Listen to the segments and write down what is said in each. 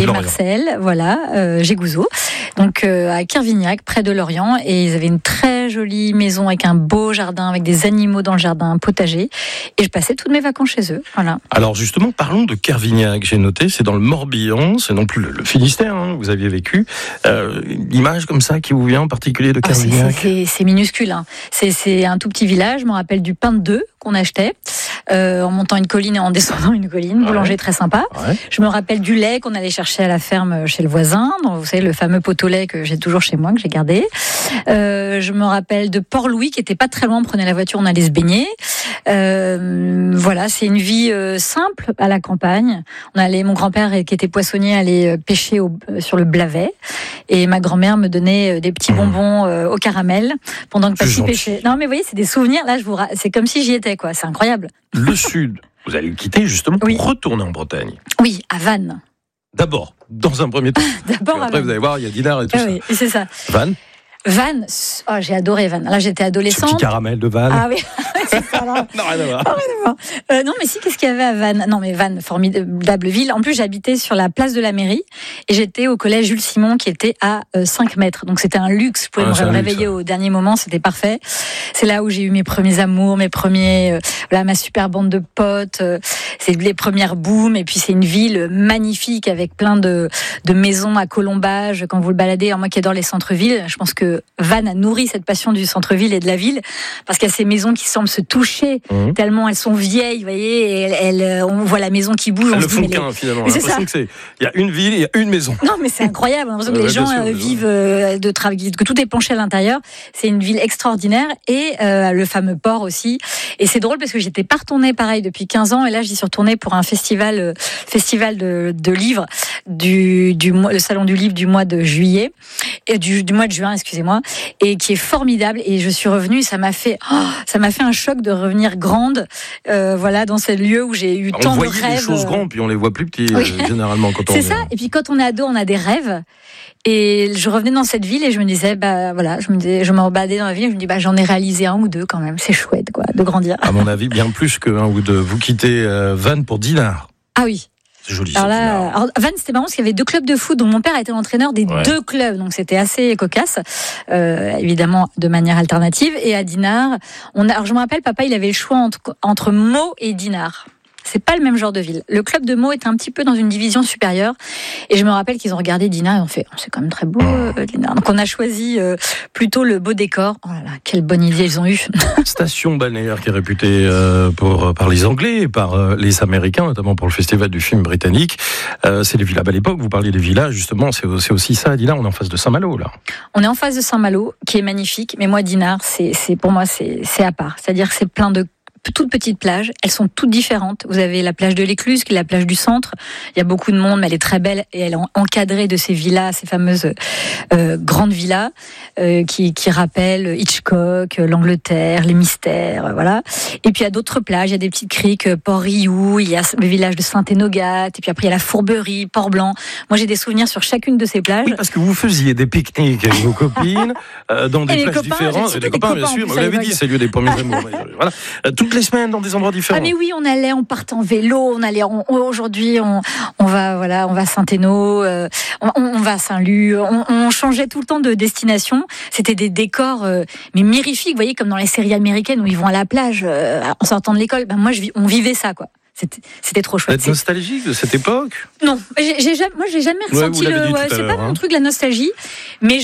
et Marcel, voilà, Gégouzeau, donc à Kervignac, près de Lorient, et ils avaient une très jolie maison avec un beau jardin, avec des animaux dans le jardin, un potager, et je passais toutes mes vacances chez eux. Voilà. Alors justement, parlons de Kervignac. J'ai noté, c'est dans le Morbihan, c'est non plus le Finistère, hein, vous aviez vécu. L'image comme ça qui vous vient en particulier de Kervignac. C'est minuscule. Hein. C'est un tout petit village. Je me rappelle du pain de deux qu'on achetait en montant une colline et en descendant une colline. Boulanger très sympa. Ouais. Je me rappelle du lait qu'on allait chercher à la ferme chez le voisin. Donc, vous savez, le fameux pot au lait que j'ai toujours chez moi, que j'ai gardé. Je me rappelle de Port-Louis qui était pas très loin. On prenait la voiture, on allait se baigner. Voilà, c'est une vie simple à la campagne. Mon grand-père qui était poissonnier allait pêcher sur le Blavet. Et ma grand-mère me donnait des petits bonbons au caramel pendant que papy pêchait. Non, mais vous voyez, c'est des souvenirs. Là, c'est comme si j'y étais, quoi. C'est incroyable. Le Sud, vous allez le quitter justement pour retourner en Bretagne. Oui, à Vannes. D'abord, dans un premier temps. D'abord, après, vous allez voir, il y a Dinard et tout ça. Oui, c'est ça. Vannes. Vannes, oh, j'ai adoré Vannes. Là, j'étais adolescente. Ce petit caramel de Vannes. Ah oui, c'est ça. Non, rien à voir. Non, mais si, qu'est-ce qu'il y avait à Vannes ? Non, mais Vannes, formidable ville. En plus, j'habitais sur la place de la mairie et j'étais au collège Jules Simon qui était à 5 mètres. Donc, c'était un luxe. Je pouvais me réveiller au dernier moment. C'était parfait. C'est là où j'ai eu mes premiers amours, ma super bande de potes. C'est les premières booms. Et puis, c'est une ville magnifique avec plein de maisons à colombage. Quand vous le baladez, moi qui adore les centres-villes, je pense que Vannes a nourri cette passion du centre-ville et de la ville, parce qu'il y a ces maisons qui semblent se toucher tellement elles sont vieilles, vous voyez, et on voit la maison qui bouge. Le fond qu'un finalement. C'est ça. Il y a une ville, il y a une maison. Non, mais c'est incroyable. On a l'impression que les gens vivent de travail, que tout est penché à l'intérieur. C'est une ville extraordinaire et le fameux port aussi. Et c'est drôle parce que j'étais pas retournée pareil depuis 15 ans et là j'y suis retournée pour un festival de livres le salon du livre du mois de juillet et du mois de juin, excusez-moi, et qui est formidable. Et je suis revenue, ça m'a fait un choc de revenir grande, dans ce lieu où j'ai eu tant de rêves. On voyait les choses grandes, puis on les voit plus petits généralement quand on. C'est ça. Et puis quand on est ado, on a des rêves. Et je revenais dans cette ville et je me disais, je me rebadais dans la ville. Et je me dis, j'en ai réalisé un ou deux quand même. C'est chouette, quoi, de grandir. À mon avis, bien plus qu'un ou deux. Vous quittez Vannes pour Dinard. Ah oui. C'est joli. Alors Vannes, c'était marrant parce qu'il y avait 2 clubs de foot dont mon père était l'entraîneur des 2 clubs, donc c'était assez cocasse, évidemment de manière alternative. Et à Dinard, alors je me rappelle, papa, il avait le choix entre Meaux et Dinard. C'est pas le même genre de ville. Le club de Meaux était un petit peu dans une division supérieure. Et je me rappelle qu'ils ont regardé Dinard et ont fait, c'est quand même très beau, Dinard. Donc on a choisi plutôt le beau décor. Oh là là, quelle bonne idée ils ont eue. Station balnéaire qui est réputée par les Anglais et par les Américains, notamment pour le festival du film britannique. C'est les villas. À l'époque, vous parliez des villas, justement, c'est aussi ça. Dinard, on est en face de Saint-Malo, là. On est en face de Saint-Malo, qui est magnifique. Mais moi, Dinard, pour moi, c'est à part. C'est-à-dire que c'est plein de toutes petites plages, elles sont toutes différentes. Vous avez la plage de l'Écluse, qui est la plage du centre. Il y a beaucoup de monde, mais elle est très belle et elle est encadrée de ces villas, ces fameuses grandes villas qui rappellent Hitchcock, l'Angleterre, les mystères, voilà. Et puis il y a d'autres plages, il y a des petites criques, Port-Riou, il y a le village de Saint-Énogat, et puis après il y a la Fourberie, Port-Blanc. Moi j'ai des souvenirs sur chacune de ces plages. Oui, parce que vous faisiez des pique-niques avec vos copines dans des plages différentes. Des copains, bien sûr. Vous l'avez dit, c'est le lieu des premiers amours. Voilà. Toutes les semaines dans des endroits différents. Ah mais oui, on partait en vélo, aujourd'hui on va à Saint-Éno, on va à Saint-Lô, on changeait tout le temps de destination. C'était des décors mais mirifiques, vous voyez, comme dans les séries américaines où ils vont à la plage en sortant de l'école. On vivait ça, quoi. C'était trop chouette. Vous êtes nostalgique de cette époque ? Non, j'ai jamais ressenti c'est pas mon truc, la nostalgie, mais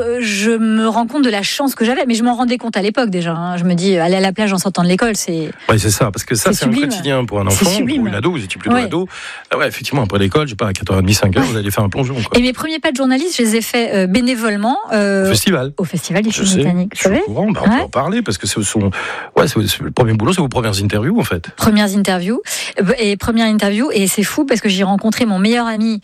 je me rends compte de la chance que j'avais, mais je m'en rendais compte à l'époque déjà. Hein. Je me dis, aller à la plage en sortant de l'école, c'est. Oui, c'est ça, parce que ça, c'est un quotidien pour un enfant, pour une ado. Vous étiez plutôt ado. Effectivement, après l'école, je sais pas, à 4h30, 5h, vous allez faire un plongeon. Quoi. Et mes premiers pas de journaliste, je les ai faits bénévolement au festival. Au festival du film britannique. Je suis au courant, on peut en parler parce que c'est le premier boulot, c'est vos premières interviews en fait. Première interview, et c'est fou parce que j'ai rencontré mon meilleur ami.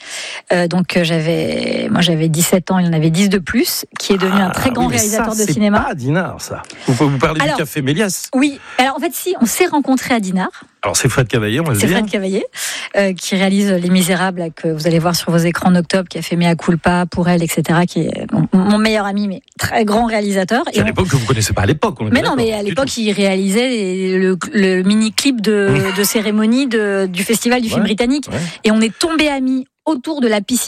J'avais 17 ans, il en avait 10 de plus, qui est devenu un très grand réalisateur de cinéma. C'est pas à Dinard, ça. Vous parlez du Café Méliès. Oui. Alors en fait, si, on s'est rencontrés à Dinard. Alors c'est Fred Cavaillé, on va le dire. C'est Fred Cavaillé qui réalise Les Misérables, que vous allez voir sur vos écrans en octobre, qui a fait Mea Culpa, Pour elle, etc. Qui est mon meilleur ami, mais très grand réalisateur. C'est à l'époque que vous connaissez pas à l'époque. Mais non, mais à l'époque, il réalisait le mini-clip de cérémonie du festival du film britannique. Ouais. Et on est tombés amis autour de la piscine.